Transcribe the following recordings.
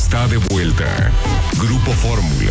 está de vuelta. Grupo Fórmula.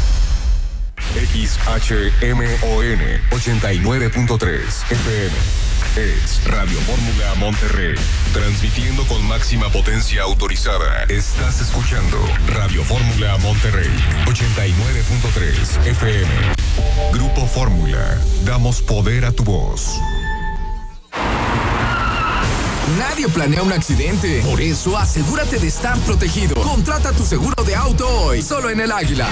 XHMON 89.3 FM. Es Radio Fórmula Monterrey. Transmitiendo con máxima potencia autorizada. Estás escuchando Radio Fórmula Monterrey 89.3 FM. Grupo Fórmula. Damos poder a tu voz. Nadie planea un accidente. Por eso, asegúrate de estar protegido. Contrata tu seguro de auto hoy, solo en El Águila.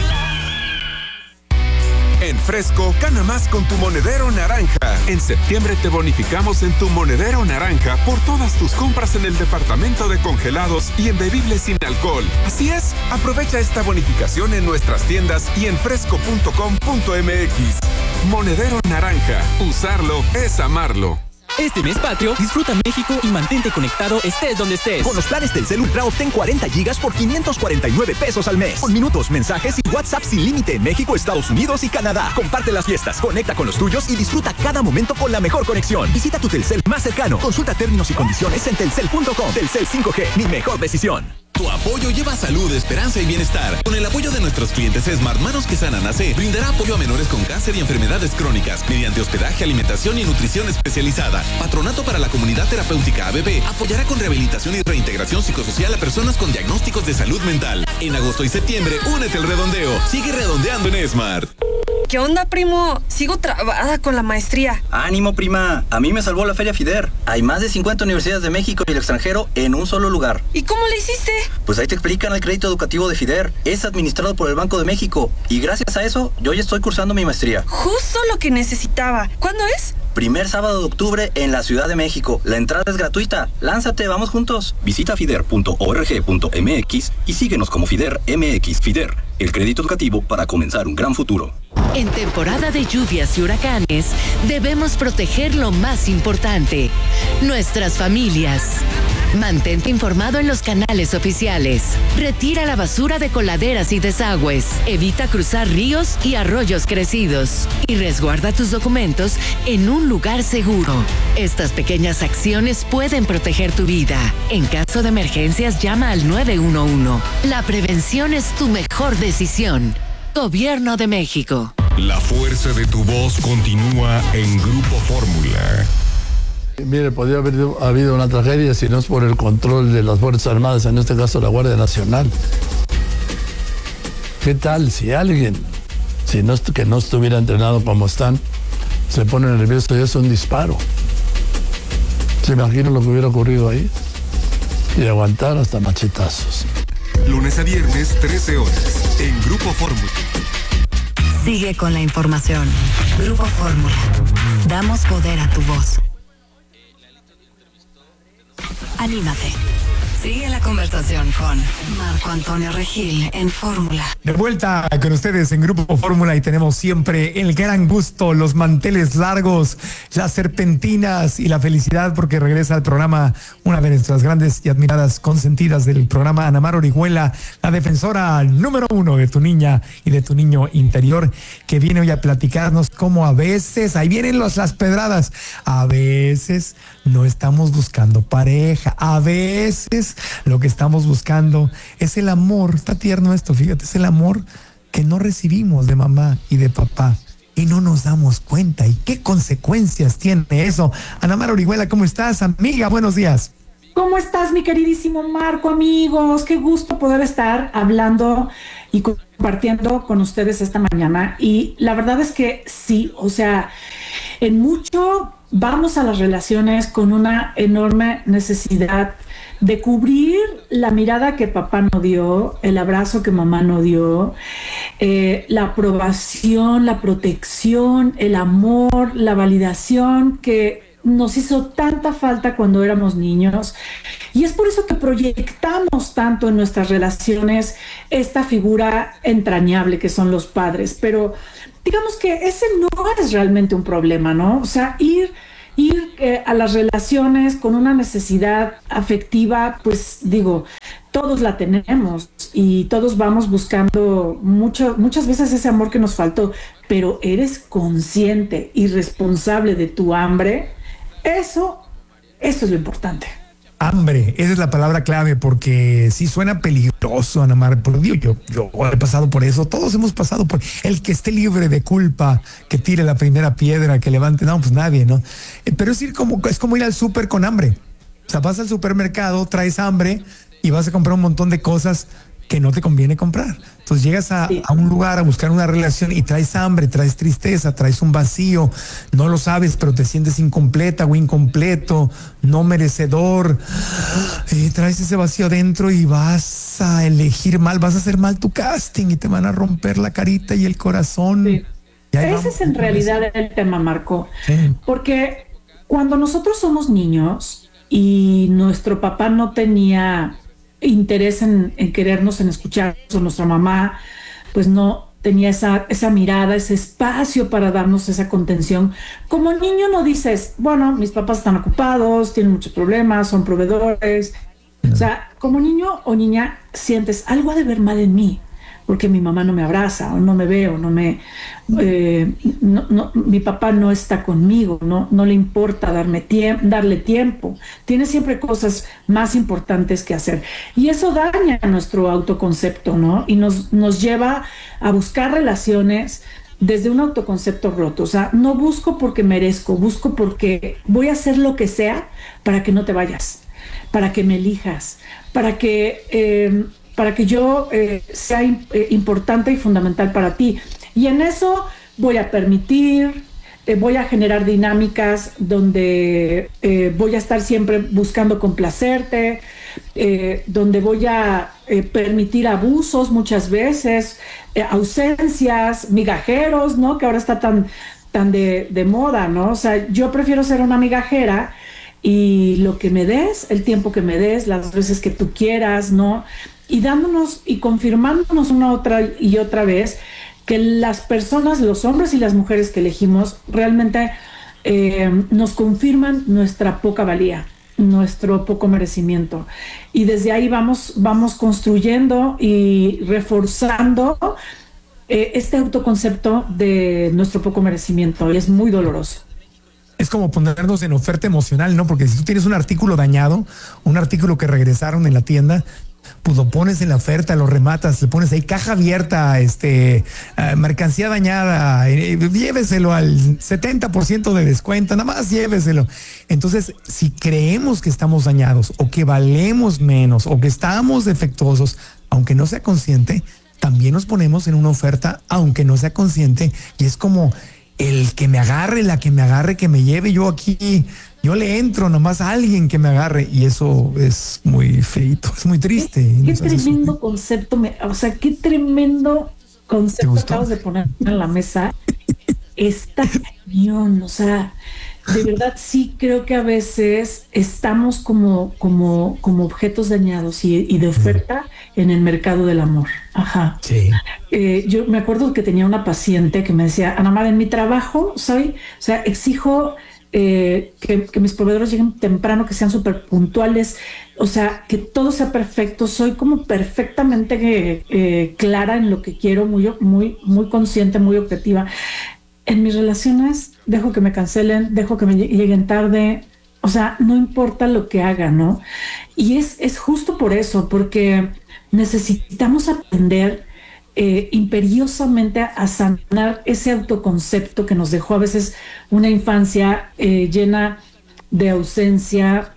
En Fresco, gana más con tu monedero naranja. En septiembre te bonificamos en tu monedero naranja por todas tus compras en el departamento de congelados y en bebibles sin alcohol. Así es, aprovecha esta bonificación en nuestras tiendas y en fresco.com.mx. Monedero naranja, usarlo es amarlo. Este mes patrio, disfruta México y mantente conectado estés donde estés. Con los planes Telcel Ultra obtén 40 gigas por 549 pesos al mes. Con minutos, mensajes y WhatsApp sin límite en México, Estados Unidos y Canadá. Comparte las fiestas, conecta con los tuyos y disfruta cada momento con la mejor conexión. Visita tu Telcel más cercano. Consulta términos y condiciones en telcel.com. Telcel 5G, mi mejor decisión. Tu apoyo lleva salud, esperanza y bienestar. Con el apoyo de nuestros clientes Smart Manos que Sanan AC, brindará apoyo a menores con cáncer y enfermedades crónicas mediante hospedaje, alimentación y nutrición especializada. Patronato para la Comunidad Terapéutica ABB apoyará con rehabilitación y reintegración psicosocial a personas con diagnósticos de salud mental. En agosto y septiembre, únete al redondeo. Sigue redondeando en Smart. ¿Qué onda, primo? Sigo trabada con la maestría. Ánimo, prima. A mí me salvó la Feria FIDER. Hay más de 50 universidades de México y el extranjero en un solo lugar. ¿Y cómo le hiciste? Pues ahí te explican el crédito educativo de FIDER. Es administrado por el Banco de México. Y gracias a eso, yo ya estoy cursando mi maestría. Justo lo que necesitaba. ¿Cuándo es? Primer sábado de octubre en la Ciudad de México. La entrada es gratuita. Lánzate, vamos juntos. Visita fider.org.mx y síguenos como FIDER MX. FIDER, el crédito educativo para comenzar un gran futuro. En temporada de lluvias y huracanes, debemos proteger lo más importante, nuestras familias. Mantente informado en los canales oficiales. Retira la basura de coladeras y desagües. Evita cruzar ríos y arroyos crecidos. Y resguarda tus documentos en un lugar seguro. Estas pequeñas acciones pueden proteger tu vida. En caso de emergencias, llama al 911. La prevención es tu mejor decisión. Gobierno de México. La fuerza de tu voz continúa en Grupo Fórmula. Mire, podría haber habido una tragedia si no es por el control de las Fuerzas Armadas, en este caso la Guardia Nacional. ¿Qué tal si alguien, que no estuviera entrenado como están, se pone nervioso y es un disparo? ¿Se imaginan lo que hubiera ocurrido ahí? Y aguantar hasta machetazos. Lunes a viernes, 13 horas, en Grupo Fórmula. Sigue con la información. Grupo Fórmula. Damos poder a tu voz. Anímate. Sigue la conversación con Marco Antonio Regil en Fórmula. De vuelta con ustedes en Grupo Fórmula y tenemos siempre el gran gusto, los manteles largos, las serpentinas y la felicidad porque regresa al programa una de nuestras grandes y admiradas consentidas del programa, Ana Mar Orihuela, la defensora número 1 de tu niña y de tu niño interior, que viene hoy a platicarnos cómo a veces, ahí vienen las pedradas, a veces no estamos buscando pareja, a veces lo que estamos buscando es el amor. Está tierno esto, fíjate, es el amor que no recibimos de mamá y de papá y no nos damos cuenta. ¿Y qué consecuencias tiene eso? Ana Mar Orihuela, ¿cómo estás, amiga? Buenos días. ¿Cómo estás, mi queridísimo Marco, amigos? Qué gusto poder estar hablando y compartiendo con ustedes esta mañana. Y la verdad es que sí, o sea, en mucho vamos a las relaciones con una enorme necesidad de cubrir la mirada que papá no dio, el abrazo que mamá no dio, la aprobación, la protección, el amor, la validación que nos hizo tanta falta cuando éramos niños. Y es por eso que proyectamos tanto en nuestras relaciones esta figura entrañable que son los padres. Pero digamos que ese no es realmente un problema, ¿no? O sea, ir a las relaciones con una necesidad afectiva, pues digo, todos la tenemos y todos vamos buscando muchas veces ese amor que nos faltó, pero eres consciente y responsable de tu hambre. Eso es lo importante. Hambre, esa es la palabra clave, porque sí suena peligroso, Ana Mar, pero digo, yo he pasado por eso, todos hemos pasado por el que esté libre de culpa, que tire la primera piedra, que levante, no, pues nadie, ¿no? Pero es como ir al súper con hambre. O sea, vas al supermercado, traes hambre y vas a comprar un montón de cosas que no te conviene comprar. Entonces llegas a un lugar a buscar una relación y traes hambre, traes tristeza, traes un vacío, no lo sabes, pero te sientes incompleta o incompleto, no merecedor, traes ese vacío adentro y vas a elegir mal, vas a hacer mal tu casting y te van a romper la carita y el corazón. Sí. Ese es en realidad el tema, Marco, porque cuando nosotros somos niños y nuestro papá no tenía interés en querernos, en escucharnos, o nuestra mamá pues no tenía esa mirada, ese espacio para darnos esa contención. Como niño no dices, bueno, mis papás están ocupados, tienen muchos problemas, son proveedores. O sea, como niño o niña sientes, algo ha de ver mal en mí, porque mi mamá no me abraza, o no me ve, o mi papá no está conmigo, no le importa darle tiempo, tiene siempre cosas más importantes que hacer. Y eso daña nuestro autoconcepto, ¿no? Y nos lleva a buscar relaciones desde un autoconcepto roto. O sea, no busco porque merezco, busco porque voy a hacer lo que sea para que no te vayas, para que me elijas, para que yo sea importante y fundamental para ti. Y en eso voy a permitir, voy a generar dinámicas donde voy a estar siempre buscando complacerte, donde voy a permitir abusos muchas veces, ausencias, migajeros, ¿no? Que ahora está tan de moda, ¿no? O sea, yo prefiero ser una migajera y lo que me des, el tiempo que me des, las veces que tú quieras, ¿no? Y dándonos y confirmándonos una otra vez que las personas, los hombres y las mujeres que elegimos realmente nos confirman nuestra poca valía, nuestro poco merecimiento. Y desde ahí vamos construyendo y reforzando este autoconcepto de nuestro poco merecimiento. Y es muy doloroso. Es como ponernos en oferta emocional, ¿no? Porque si tú tienes un artículo dañado, un artículo que regresaron en la tienda, pues lo pones en la oferta, lo rematas, le pones ahí caja abierta, mercancía dañada, lléveselo al 70% de descuento, nada más lléveselo. Entonces, si creemos que estamos dañados o que valemos menos o que estamos defectuosos, aunque no sea consciente, también nos ponemos en una oferta, aunque no sea consciente, y es como el que me agarre, la que me agarre, que me lleve yo aquí. Yo le entro nomás a alguien que me agarre, y eso es muy feito, es muy triste. Qué tremendo concepto, qué tremendo concepto acabas de poner en la mesa. Está cañón, o sea, de verdad sí creo que a veces estamos como objetos dañados y de oferta en el mercado del amor. Ajá. Sí. Yo me acuerdo que tenía una paciente que me decía, Ana Mar, en mi trabajo exijo que mis proveedores lleguen temprano, que sean súper puntuales, o sea, que todo sea perfecto. Soy como perfectamente clara en lo que quiero, muy consciente, muy objetiva. En mis relaciones dejo que me cancelen, dejo que me lleguen tarde, o sea, no importa lo que haga, ¿no? Y es justo por eso, porque necesitamos aprender imperiosamente a sanar ese autoconcepto que nos dejó a veces una infancia llena de ausencia,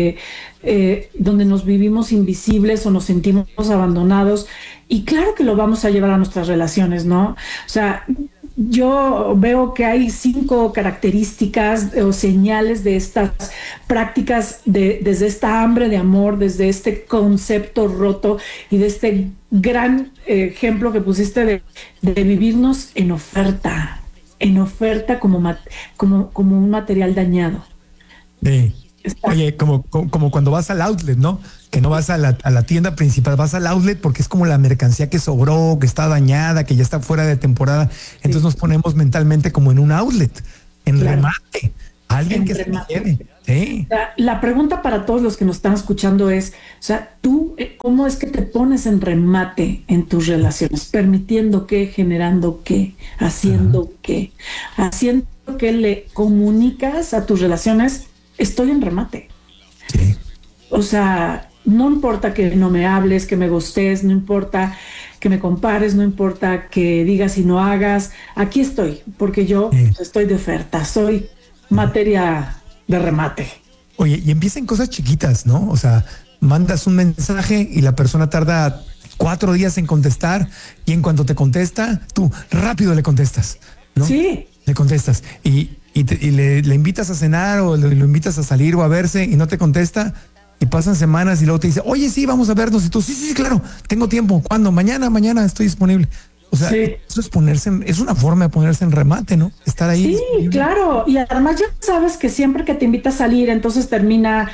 donde nos vivimos invisibles o nos sentimos abandonados. Y claro que lo vamos a llevar a nuestras relaciones, ¿no? O sea, yo veo que hay 5 características o señales de estas prácticas, desde esta hambre de amor, desde este concepto roto y de este gran ejemplo que pusiste de vivirnos en oferta como un material dañado. Sí. Oye, como cuando vas al outlet, ¿no? Que no vas a la tienda principal, vas al outlet porque es como la mercancía que sobró, que está dañada, que ya está fuera de temporada. Entonces nos ponemos mentalmente como en un outlet, en remate. Alguien que remate. Se lleve. Sí. La pregunta para todos los que nos están escuchando es, o sea, tú, ¿cómo es que te pones en remate en tus relaciones? ¿Permitiendo qué? ¿Generando qué? ¿Haciendo qué? ¿Haciendo qué le comunicas a tus relaciones? Estoy en remate. Sí. o sea, no importa que no me hables, que me gustes, no importa que me compares, no importa que digas y no hagas, aquí estoy, porque yo estoy de oferta, soy materia de remate. Oye, y empiezan cosas chiquitas, ¿no? O sea, mandas un mensaje y la persona tarda 4 días en contestar y en cuanto te contesta, tú rápido le contestas, ¿no? Sí. Le contestas y le invitas a cenar o lo invitas a salir o a verse y no te contesta y pasan semanas y luego te dice, oye, sí, vamos a vernos y tú, sí, claro, tengo tiempo. ¿Cuándo? Mañana estoy disponible. O sea, eso es es una forma de ponerse en remate, ¿no? Estar ahí. Sí, disponible. claro. Y además ya sabes que siempre que te invita a salir, entonces terminas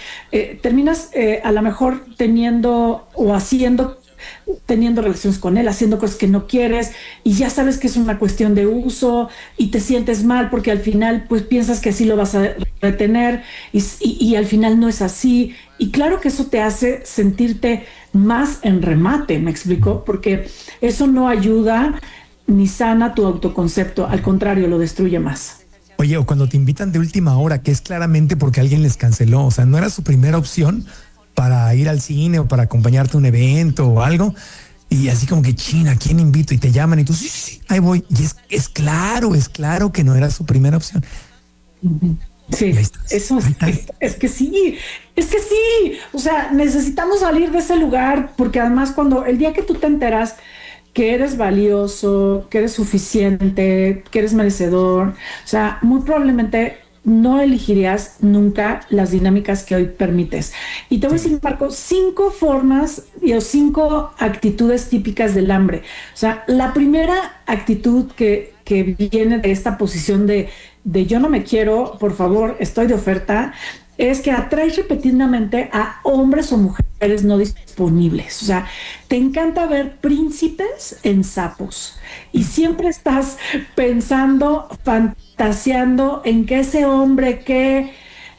a lo mejor teniendo relaciones con él, haciendo cosas que no quieres y ya sabes que es una cuestión de uso y te sientes mal porque al final pues piensas que así lo vas a retener y al final no es así. Y claro que eso te hace sentirte más en remate, ¿me explico? Porque eso no ayuda ni sana tu autoconcepto, al contrario, lo destruye más. Oye, o cuando te invitan de última hora, que es claramente porque alguien les canceló, o sea, no era su primera opción para ir al cine o para acompañarte a un evento o algo, y así como que, ¿a quién invito? Y te llaman y tú, sí, ahí voy. Y es claro que no era su primera opción. Sí, eso es que sí, o sea, necesitamos salir de ese lugar porque además el día que tú te enteras que eres valioso, que eres suficiente, que eres merecedor, o sea, muy probablemente no elegirías nunca las dinámicas que hoy permites. Y te voy a decir, Marco, 5 formas o 5 actitudes típicas del hambre. O sea, la primera actitud que viene de esta posición de yo no me quiero, por favor, estoy de oferta, es que atraes repetidamente a hombres o mujeres no disponibles. O sea, te encanta ver príncipes en sapos y siempre estás pensando, fantaseando en que ese hombre que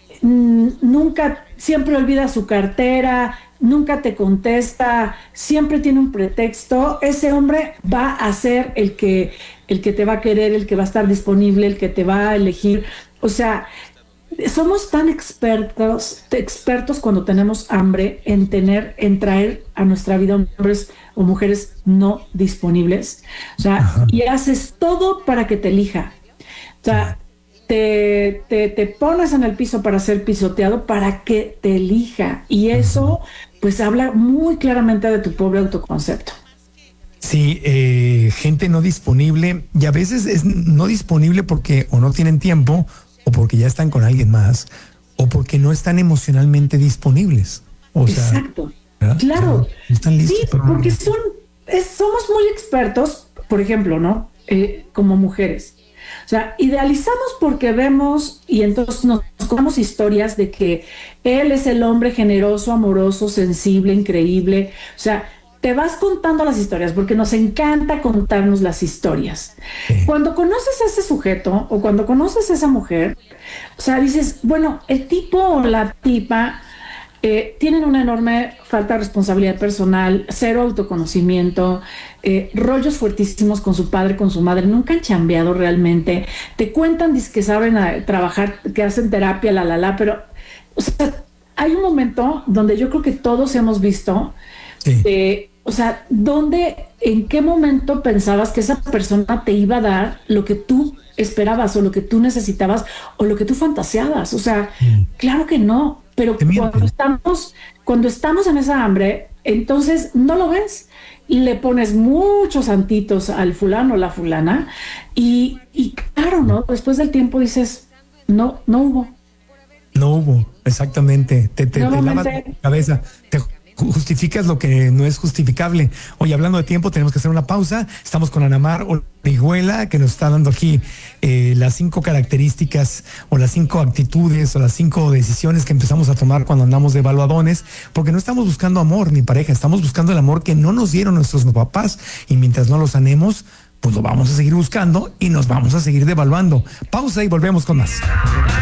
nunca, siempre olvida su cartera, nunca te contesta, siempre tiene un pretexto, ese hombre va a ser el que te va a querer, el que va a estar disponible, el que te va a elegir. O sea, somos tan expertos cuando tenemos hambre en traer a nuestra vida hombres o mujeres no disponibles. O sea, y haces todo para que te elija. O sea, te pones en el piso para ser pisoteado para que te elija. Y eso, pues, habla muy claramente de tu pobre autoconcepto. Sí, gente no disponible, y a veces es no disponible porque o no tienen tiempo, o porque ya están con alguien más, o porque no están emocionalmente disponibles. O sea, exacto. ¿verdad? Claro. O sea, no están listos. Sí, porque somos muy expertos, por ejemplo, ¿no? Como mujeres. O sea, idealizamos porque vemos y entonces nos contamos historias de que él es el hombre generoso, amoroso, sensible, increíble. O sea, te vas contando las historias porque nos encanta contarnos las historias. Sí. Cuando conoces a ese sujeto o cuando conoces a esa mujer, o sea, dices, bueno, el tipo o la tipa tienen una enorme falta de responsabilidad personal, 0 autoconocimiento, rollos fuertísimos con su padre, con su madre, nunca han chambeado realmente, te cuentan que saben trabajar, que hacen terapia, pero, o sea, hay un momento donde yo creo que todos hemos visto, o sea, en qué momento pensabas que esa persona te iba a dar lo que tú esperabas o lo que tú necesitabas o lo que tú fantaseabas. O sea, claro que no, pero cuando estamos en esa hambre, entonces no lo ves y le pones muchos santitos al fulano o la fulana y claro, ¿no? Después del tiempo dices, no hubo. No hubo, exactamente. Te lavas la cabeza, te justificas lo que no es justificable. Oye, hablando de tiempo, tenemos que hacer una pausa. Estamos con Ana Mar Orihuela, que nos está dando aquí las 5 características o las 5 actitudes o las 5 decisiones que empezamos a tomar cuando andamos de evaluadones, porque no estamos buscando amor ni pareja, estamos buscando el amor que no nos dieron nuestros papás, y mientras no lo sanemos, pues lo vamos a seguir buscando y nos vamos a seguir devaluando. Pausa y volvemos con más.